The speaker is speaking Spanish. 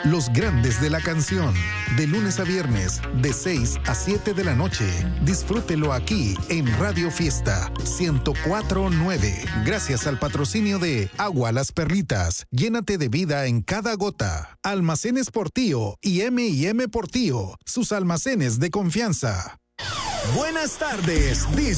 Los grandes de la canción, de lunes a viernes, de 6 a 7 de la noche. Disfrútelo aquí en Radio Fiesta 104.9. Gracias al patrocinio de Agua Las Perlitas. Llénate de vida en cada gota. Almacenes Portillo y M&M Portillo, sus almacenes de confianza. Buenas tardes,